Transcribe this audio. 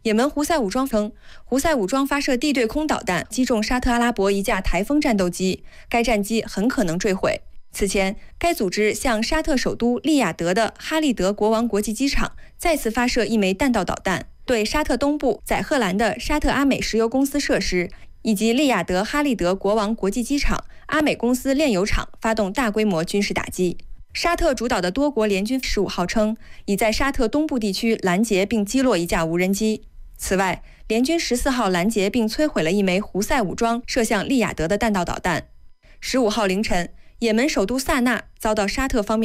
也门胡塞武装称，胡塞武装发射地对空导弹击中沙特阿拉伯一架台风战斗机，该战机很可能坠毁。此前，该组织向沙特首都利雅得的哈利德国王国际机场再次发射一枚弹道导弹，对沙特东部载荷兰的沙特阿美石油公司设施以及利雅得哈利德国王国际机场、阿美公司炼油厂发动大规模军事打击。沙特主导的多国联军15号称，已在沙特东部地区拦截并击落一架无人机。此外，联军14号拦截并摧毁了一枚胡塞武装射向利雅得的弹道导弹。15号凌晨，也门首都萨那遭到沙特方面